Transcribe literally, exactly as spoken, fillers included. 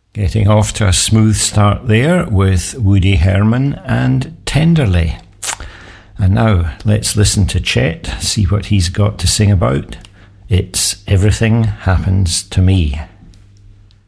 Getting off to a smooth start there with Woody Herman and Tenderly. And now let's listen to Chet, see what he's got to sing about. It's Everything Happens to Me.